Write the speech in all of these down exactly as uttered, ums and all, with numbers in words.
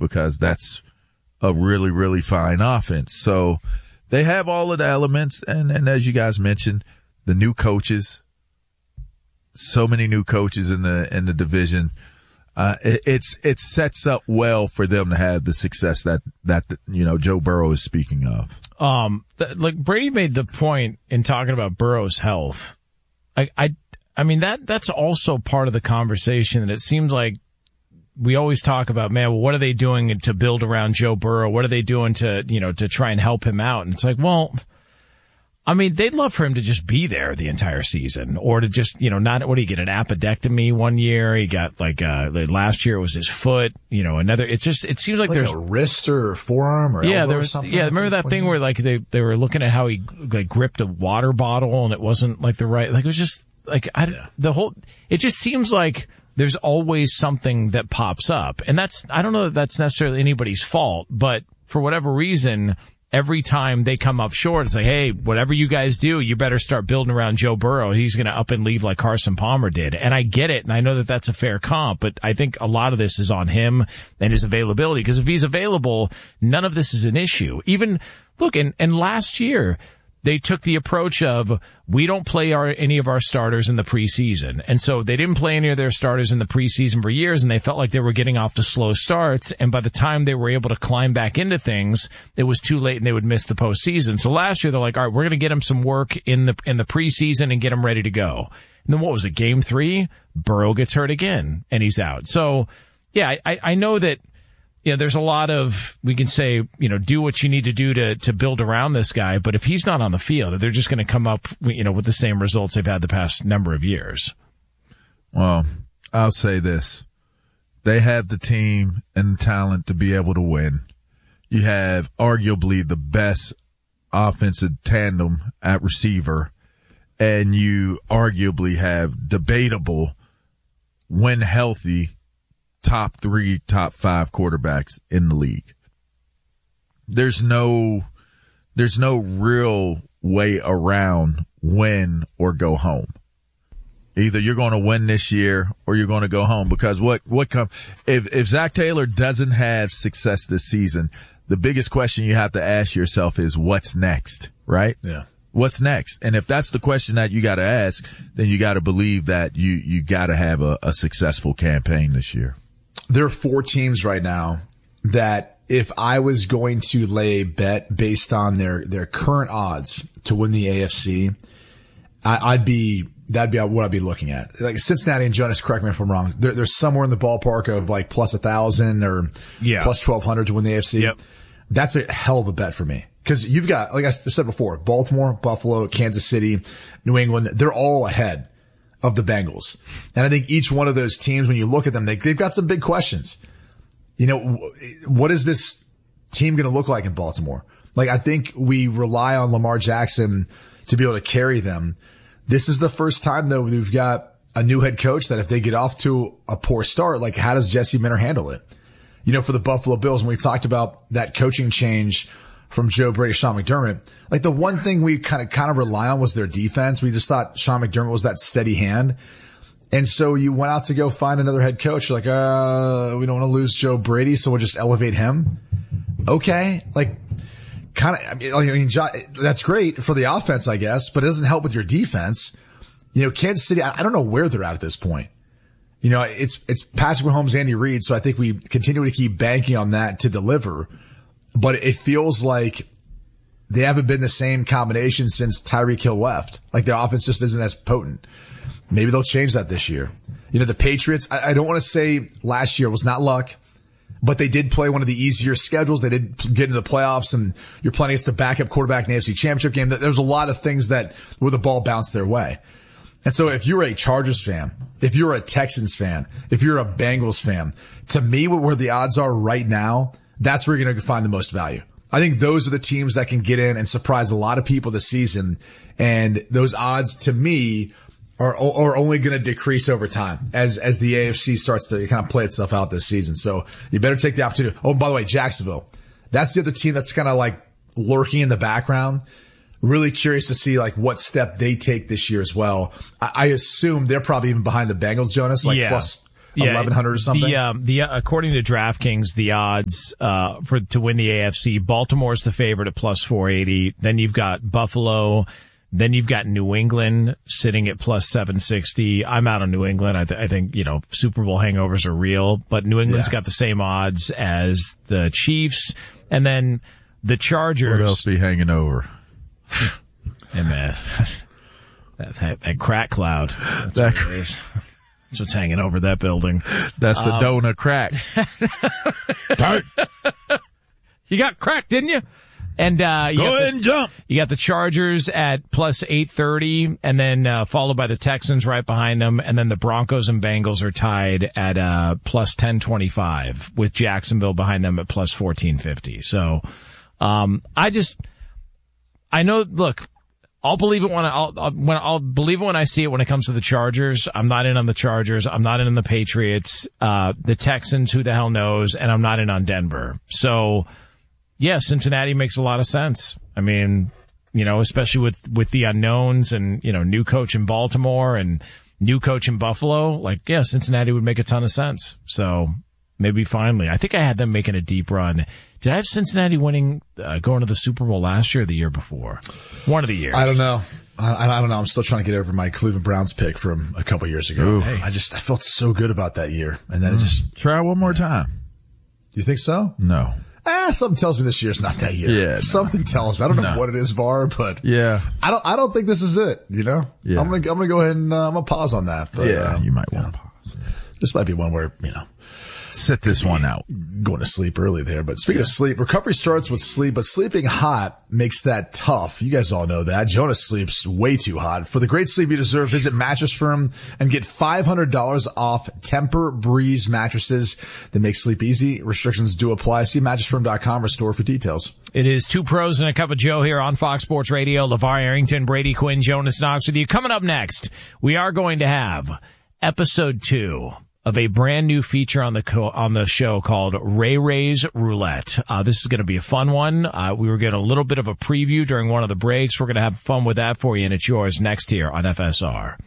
because that's a really, really fine offense. So they have all of the elements. And, and as you guys mentioned, the new coaches, so many new coaches in the, in the division. Uh, it, it's, it sets up well for them to have the success that, that, you know, Joe Burrow is speaking of. Um, th- like Brady made the point in talking about Burrow's health. I, I, I mean, that, that's also part of the conversation, and it seems like we always talk about, man, well, what are they doing to build around Joe Burrow? What are they doing to, you know, to try and help him out? And it's like, well, I mean, they'd love for him to just be there the entire season, or to just, you know, not, what did he get, an appendectomy one year? He got like, uh, last year it was his foot, you know, another, it's just, it seems like, like there's a wrist or forearm or yeah, elbow there was, or something. Yeah, remember that thing where like they, they were looking at how he like gripped a water bottle and it wasn't like the right, like it was just like, I, yeah. the whole, it just seems like there's always something that pops up. And that's, I don't know that that's necessarily anybody's fault, but for whatever reason, every time they come up short, it's like, hey, whatever you guys do, you better start building around Joe Burrow. He's going to up and leave like Carson Palmer did. And I get it, and I know that that's a fair comp, but I think a lot of this is on him and his availability. Because if he's available, none of this is an issue. Even, look, and, and last year, they took the approach of, we don't play our, any of our starters in the preseason. And so they didn't play any of their starters in the preseason for years, and they felt like they were getting off to slow starts. And by the time they were able to climb back into things, it was too late and they would miss the postseason. So last year they're like, all right, we're going to get them some work in the, in the preseason and get them ready to go. And then what was it? Game three, Burrow gets hurt again and he's out. So yeah, I, I know that, you know, there's a lot of, we can say, you know, do what you need to do to, to build around this guy. But if he's not on the field, they're just going to come up, you know, with the same results they've had the past number of years. Well, I'll say this. They have the team and the talent to be able to win. You have arguably the best offensive tandem at receiver, and you arguably have debatable, when healthy, top three, top five quarterbacks in the league. There's no, there's no real way around win or go home. Either you're going to win this year or you're going to go home, because what, what come, if, if Zach Taylor doesn't have success this season, the biggest question you have to ask yourself is what's next, right? Yeah. What's next? And if that's the question that you got to ask, then you got to believe that you, you got to have a, a successful campaign this year. There are four teams right now that if I was going to lay a bet based on their, their current odds to win the A F C, I, I'd be, that'd be what I'd be looking at. Like Cincinnati and Jonas, correct me if I'm wrong. They're, they're somewhere in the ballpark of like plus a thousand or yeah. plus twelve hundred to win the A F C. Yep. That's a hell of a bet for me. Cause you've got, like I said before, Baltimore, Buffalo, Kansas City, New England, they're all ahead of the Bengals. And I think each one of those teams, when you look at them, they, they've got some big questions. You know, what is this team going to look like in Baltimore? Like, I think we rely on Lamar Jackson to be able to carry them. This is the first time though we've got a new head coach that if they get off to a poor start, like how does Jesse Minter handle it? You know, for the Buffalo Bills, when we talked about that coaching change from Joe Brady, Sean McDermott, like the one thing we kind of, kind of rely on was their defense. We just thought Sean McDermott was that steady hand. And so you went out to go find another head coach. You're like, uh, we don't want to lose Joe Brady, so we'll just elevate him. Okay. Like kind of, I mean, I mean, that's great for the offense, I guess, but it doesn't help with your defense. You know, Kansas City, I don't know where they're at at this point. You know, it's, it's Patrick Mahomes, Andy Reid. So I think we continue to keep banking on that to deliver, but it feels like they haven't been the same combination since Tyreek Hill left. Like the offense just isn't as potent. Maybe they'll change that this year. You know, the Patriots, I, I don't want to say last year was not luck, but they did play one of the easier schedules. They did get into the playoffs, and you're playing against the backup quarterback in the A F C Championship game. There's a lot of things that where the ball bounced their way. And so if you're a Chargers fan, if you're a Texans fan, if you're a Bengals fan, to me, where the odds are right now, that's where you're going to find the most value. I think those are the teams that can get in and surprise a lot of people this season. And those odds to me are, are only going to decrease over time as, as the A F C starts to kind of play itself out this season. So you better take the opportunity. Oh, by the way, Jacksonville, that's the other team that's kind of like lurking in the background. Really curious to see like what step they take this year as well. I, I assume they're probably even behind the Bengals, Jonas, like yeah. plus, yeah, eleven hundred or something. The, um, the, uh, according to DraftKings, the odds, uh, for, to win the A F C, Baltimore's the favorite at plus four eighty. Then you've got Buffalo. Then you've got New England sitting at plus seven sixty. I'm out on New England. I, th- I think, you know, Super Bowl hangovers are real, but New England's yeah. got the same odds as the Chiefs. And then the Chargers. What else be hanging over? Hey, man. That, that, that crack cloud. That's that what it is. That's what's hanging over that building. That's the um, donut crack. You got crack, didn't you? And, uh, you go got ahead the, and jump. You got the Chargers at plus eight thirty, and then, uh, followed by the Texans right behind them, and then the Broncos and Bengals are tied at, uh, plus ten twenty-five, with Jacksonville behind them at plus fourteen fifty. So, um, I just, I know, look, I'll believe it when I, I'll, I'll, when I'll believe it when I see it when it comes to the Chargers. I'm not in on the Chargers. I'm not in on the Patriots. Uh, the Texans, who the hell knows, and I'm not in on Denver. So, yeah, Cincinnati makes a lot of sense. I mean, you know, especially with, with the unknowns and, you know, new coach in Baltimore and new coach in Buffalo. Like, yeah, Cincinnati would make a ton of sense. So maybe finally, I think I had them making a deep run. Did I have Cincinnati winning, uh, going to the Super Bowl last year or the year before? One of the years. I don't know. I, I don't know. I'm still trying to get over my Cleveland Browns pick from a couple years ago. Hey. I just, I felt so good about that year. And then mm. it just. Try one more time. You think so? No. Ah, something tells me this year's not that year. Yeah, no. Something tells me. I don't know no. what it is, Var, but yeah, I don't. I don't think this is it. You know, yeah. I'm gonna. I'm gonna go ahead and uh, I'm gonna pause on that. But, yeah, um, you might you want know, to pause. This might be one where you know. Sit this one out. Going to sleep early there. But speaking yeah. of sleep, recovery starts with sleep, but sleeping hot makes that tough. You guys all know that. Jonas sleeps way too hot. For the great sleep you deserve, visit Mattress Firm and get five hundred dollars off Temper Breeze mattresses that make sleep easy. Restrictions do apply. See mattress firm dot com or store for details. It is Two Pros and a Cup of Joe here on Fox Sports Radio. LeVar Arrington, Brady Quinn, Jonas Knox with you. Coming up next, we are going to have episode two of a brand new feature on the co- on the show called Ray Ray's Roulette. Uh, this is going to be a fun one. Uh, we were getting a little bit of a preview during one of the breaks. We're going to have fun with that for you, and it's yours next here on F S R.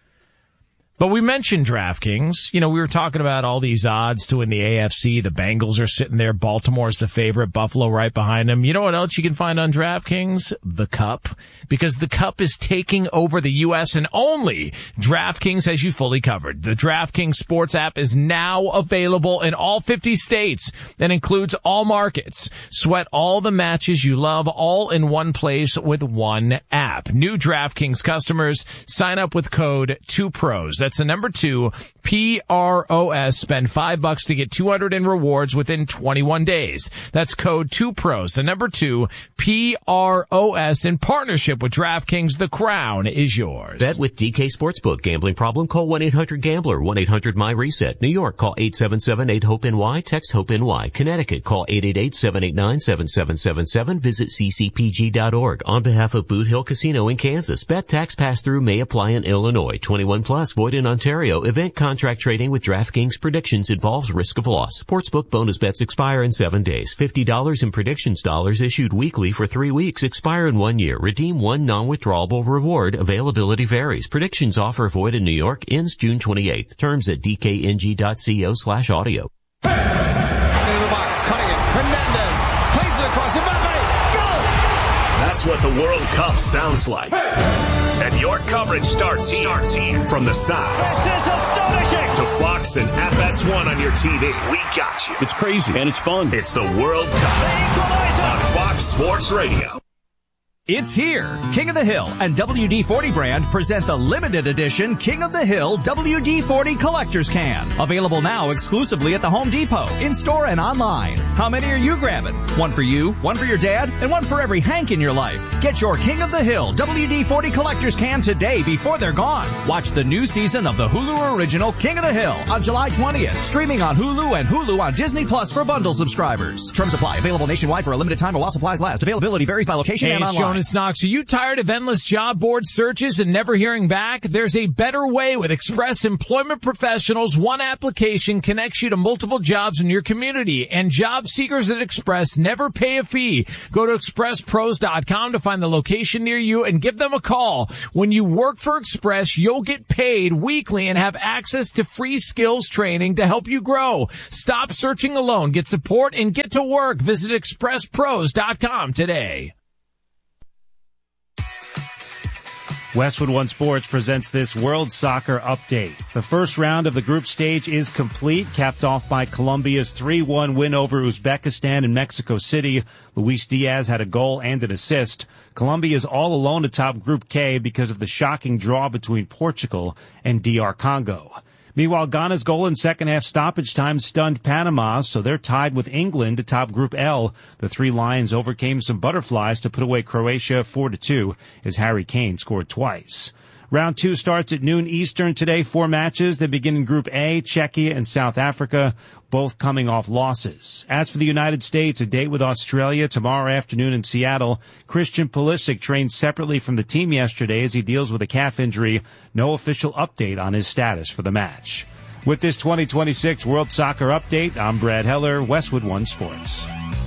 But we mentioned DraftKings. You know, we were talking about all these odds to win the A F C. The Bengals are sitting there. Baltimore's the favorite. Buffalo right behind them. You know what else you can find on DraftKings? The Cup. Because the Cup is taking over the U S and only DraftKings has you fully covered. The DraftKings sports app is now available in all fifty states and includes all markets. Sweat all the matches you love all in one place with one app. New DraftKings customers sign up with code two pros. That's the number two, P R O S. Spend five bucks to get two hundred in rewards within twenty-one days. That's code two pros. The number two, P R O S. In partnership with DraftKings, the crown is yours. Bet with D K Sportsbook. Gambling problem? Call one eight hundred gambler. one eight hundred my reset. New York, call eight seven seven eight hope N Y. Text HOPE N Y. Connecticut, call eight eight eight seven eight nine seven seven seven seven. Visit c c p g dot org. On behalf of Boot Hill Casino in Kansas, bet tax pass-through may apply in Illinois. twenty-one plus, void in Ontario. Event contract trading with DraftKings predictions involves risk of loss. Sportsbook bonus bets expire in seven days. fifty dollars in predictions dollars issued weekly for three weeks. Expire in one year. Redeem one non-withdrawable reward. Availability varies. Predictions offer void in New York. Ends June twenty-eighth. Terms at d k n g dot co slash audio. Into the box. Cutting it. Hernandez. Plays it across. Mbappe. Go! That's what the World Cup sounds like. And your coverage starts here. starts here. From the sound. This is astonishing. To Fox and F S one on your T V. We got you. It's crazy and it's fun. It's the World Cup on Fox Sports Radio. It's here. King of the Hill and W D forty brand present the limited edition King of the Hill W D forty Collector's Can. Available now exclusively at the Home Depot, in-store and online. How many are you grabbing? One for you, one for your dad, and one for every Hank in your life. Get your King of the Hill W D forty Collector's Can today before they're gone. Watch the new season of the Hulu original King of the Hill on July twentieth. Streaming on Hulu and Hulu on Disney Plus for bundle subscribers. Terms apply. Available nationwide for a limited time while supplies last. Availability varies by location hey, and online. Jonas Knox, are you tired of endless job board searches and never hearing back? There's a better way with Express Employment Professionals. One application connects you to multiple jobs in your community, and jobs Job seekers at Express never pay a fee. Go to express pros dot com to find the location near you and give them a call. When you work for Express, you'll get paid weekly and have access to free skills training to help you grow. Stop searching alone. Get support and get to work. Visit express pros dot com today. Westwood One Sports presents this World Soccer Update. The first round of the group stage is complete, capped off by Colombia's three one win over Uzbekistan in Mexico City. Luis Diaz had a goal and an assist. Colombia is all alone atop Group K because of the shocking draw between Portugal and D R Congo. Meanwhile, Ghana's goal in second-half stoppage time stunned Panama, so they're tied with England atop Group L. The Three Lions overcame some butterflies to put away Croatia four to two as Harry Kane scored twice. Round two starts at noon Eastern today. Four matches that begin in Group A, Czechia and South Africa, both coming off losses. As for the United States, a date with Australia tomorrow afternoon in Seattle. Christian Pulisic trained separately from the team yesterday as he deals with a calf injury. No official update on his status for the match. With this twenty twenty-six World Soccer Update, I'm Brad Heller, Westwood One Sports.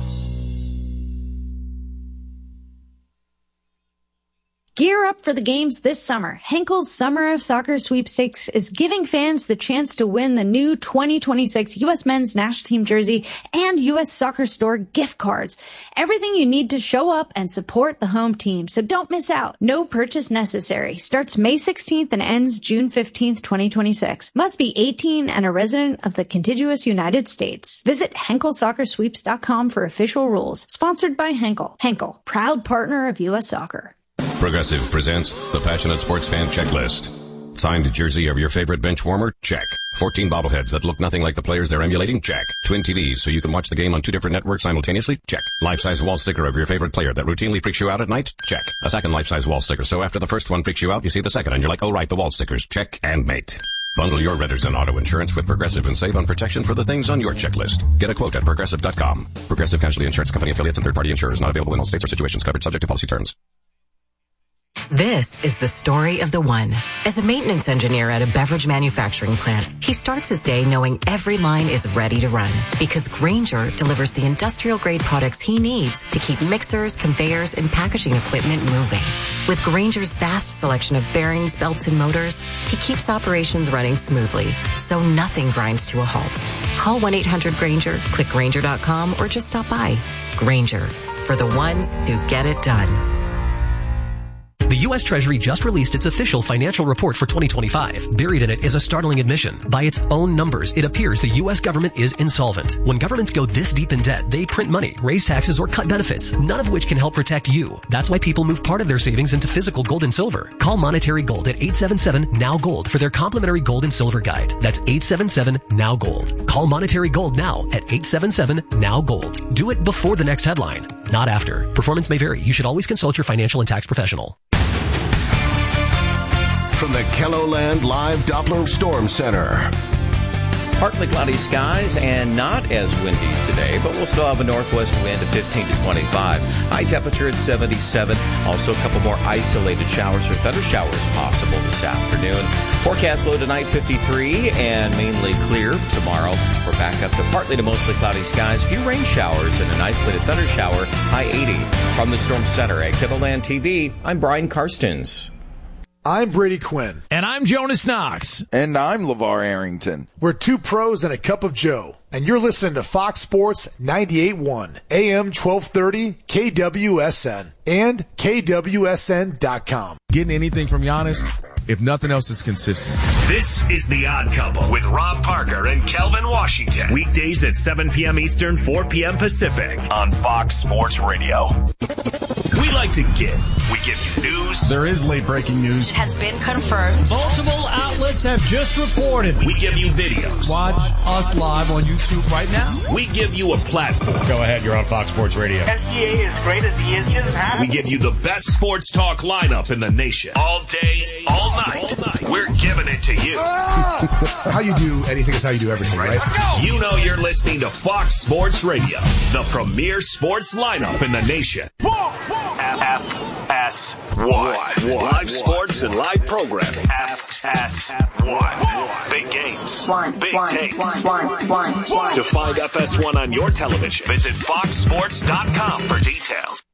Gear up for the games this summer. Henkel's Summer of Soccer Sweepstakes is giving fans the chance to win the new twenty twenty-six U S Men's National Team jersey and U S Soccer Store gift cards. Everything you need to show up and support the home team, so don't miss out. No purchase necessary. Starts May sixteenth and ends June fifteenth, twenty twenty-six. Must be eighteen and a resident of the contiguous United States. Visit henkel soccer sweeps dot com for official rules. Sponsored by Henkel. Henkel, proud partner of U S Soccer. Progressive presents the Passionate Sports Fan Checklist. Signed jersey of your favorite bench warmer? Check. fourteen bobbleheads that look nothing like the players they're emulating? Check. Twin T Vs so you can watch the game on two different networks simultaneously? Check. Life-size wall sticker of your favorite player that routinely freaks you out at night? Check. A second life-size wall sticker so after the first one freaks you out, you see the second and you're like, oh right, the wall stickers. Check and mate. Bundle your renters and auto insurance with Progressive and save on protection for the things on your checklist. Get a quote at progressive dot com. Progressive Casualty Insurance Company affiliates and third-party insurers not available in all states or situations. Covered subject to policy terms. This is the story of the one. As a maintenance engineer at a beverage manufacturing plant, he starts his day knowing every line is ready to run because Grainger delivers the industrial-grade products he needs to keep mixers, conveyors, and packaging equipment moving. With Grainger's vast selection of bearings, belts, and motors, he keeps operations running smoothly, so nothing grinds to a halt. Call one eight hundred Grainger, click Grainger dot com, or just stop by. Grainger, for the ones who get it done. The U S Treasury just released its official financial report for twenty twenty-five. Buried in it is a startling admission. By its own numbers, it appears the U S government is insolvent. When governments go this deep in debt, they print money, raise taxes, or cut benefits, none of which can help protect you. That's why people move part of their savings into physical gold and silver. Call Monetary Gold at eight seven seven, N O W Gold for their complimentary gold and silver guide. That's eight seven seven, N O W Gold. Call Monetary Gold now at eight seven seven, N O W Gold. Do it before the next headline, not after. Performance may vary. You should always consult your financial and tax professional. From the KELOLAND Live Doppler Storm Center. Partly cloudy skies and not as windy today, but we'll still have a northwest wind of fifteen to twenty-five. High temperature at seventy-seven. Also a couple more isolated showers or thunder showers possible this afternoon. Forecast low tonight fifty-three and mainly clear. Tomorrow we're back up to partly to mostly cloudy skies. A few rain showers and an isolated thunder shower. High eighty. From the Storm Center at KELOLAND T V, I'm Brian Karstens. I'm Brady Quinn. And I'm Jonas Knox. And I'm LeVar Arrington. We're two pros and a cup of Joe. And you're listening to Fox Sports ninety-eight point one, A M twelve thirty, K W S N, and K W S N dot com. Getting anything from Giannis, if nothing else, is consistent. This is The Odd Couple with Rob Parker and Kelvin Washington. Weekdays at seven p.m. Eastern, four p.m. Pacific on Fox Sports Radio. We like to give. We give you news. There is late breaking news. It has been confirmed. Multiple outlets have just reported. We give you videos. Watch us live on YouTube right now. We give you a platform. Go ahead, you're on Fox Sports Radio. S G A is great as he is just have. We give you the best sports talk lineup in the nation. All day, all night. All night. We're giving it to you. How you do anything is how you do everything, right? right? You know you're listening to Fox Sports Radio, the premier sports lineup in the nation. F S one. Live sports VSiN live program. F S one. Big games. One, big one, takes. one, one, one, one. To find F S one on your television, visit fox sports dot com for details.